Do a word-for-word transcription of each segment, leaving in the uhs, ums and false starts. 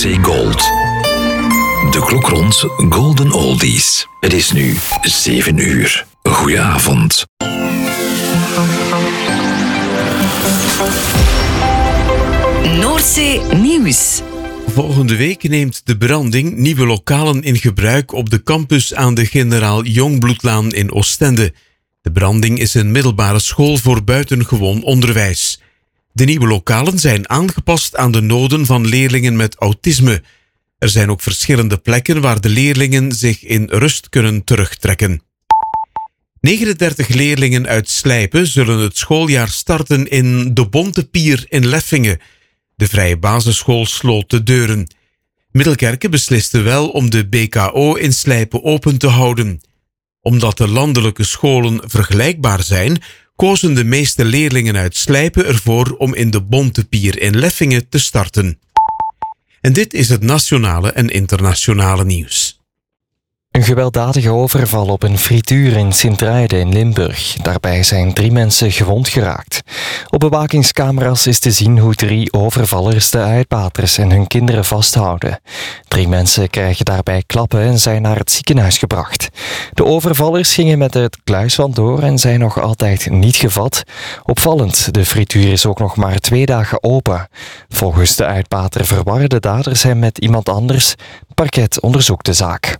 C Gold. De klok rond Golden Oldies. Het is nu zeven uur. Goedenavond. Noordzee Nieuws. Volgende week neemt de branding nieuwe lokalen in gebruik op de campus aan de Generaal Jongbloedlaan in Oostende. De branding is een middelbare school voor buitengewoon onderwijs. De nieuwe lokalen zijn aangepast aan de noden van leerlingen met autisme. Er zijn ook verschillende plekken waar de leerlingen zich in rust kunnen terugtrekken. negenendertig leerlingen uit Slijpen zullen het schooljaar starten in de Bonte Pier in Leffingen. De vrije basisschool sloot de deuren. Middelkerke besliste wel om de B K O in Slijpen open te houden. Omdat de landelijke scholen vergelijkbaar zijn, kozen de meeste leerlingen uit Slijpen ervoor om in de Bonte Pier in Leffingen te starten. En dit is het nationale en internationale nieuws. Een gewelddadige overval op een frituur in Sint-Truiden in Limburg. Daarbij zijn drie mensen gewond geraakt. Op bewakingscamera's is te zien hoe drie overvallers de uitbaters en hun kinderen vasthouden. Drie mensen krijgen daarbij klappen en zijn naar het ziekenhuis gebracht. De overvallers gingen met het kluis vandoor en zijn nog altijd niet gevat. Opvallend, de frituur is ook nog maar twee dagen open. Volgens de uitbater verwarren de daders hem met iemand anders. Het parket onderzoekt de zaak.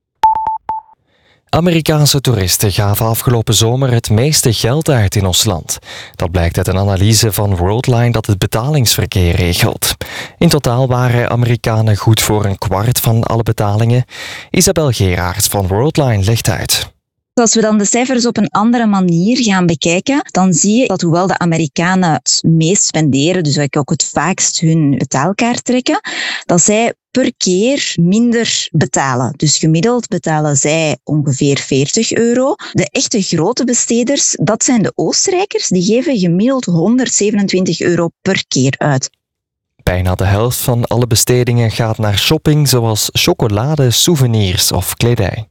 Amerikaanse toeristen gaven afgelopen zomer het meeste geld uit in ons land. Dat blijkt uit een analyse van Worldline dat het betalingsverkeer regelt. In totaal waren Amerikanen goed voor een kwart van alle betalingen. Isabel Geraerts van Worldline legt uit. Als we dan de cijfers op een andere manier gaan bekijken, dan zie je dat hoewel de Amerikanen het meest spenderen, dus ook het vaakst hun betaalkaart trekken, dat zij per keer minder betalen. Dus gemiddeld betalen zij ongeveer veertig euro. De echte grote besteders, dat zijn de Oostenrijkers, die geven gemiddeld honderdzevenentwintig euro per keer uit. Bijna de helft van alle bestedingen gaat naar shopping, zoals chocolade, souvenirs of kledij.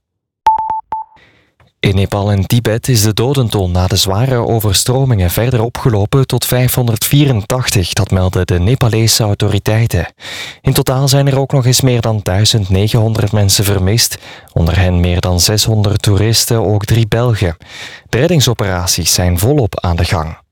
In Nepal en Tibet is de dodental na de zware overstromingen verder opgelopen tot vijfhonderdvierentachtig, dat melden de Nepalese autoriteiten. In totaal zijn er ook nog eens meer dan duizend negenhonderd mensen vermist, onder hen meer dan zeshonderd toeristen, ook drie Belgen. De reddingsoperaties zijn volop aan de gang.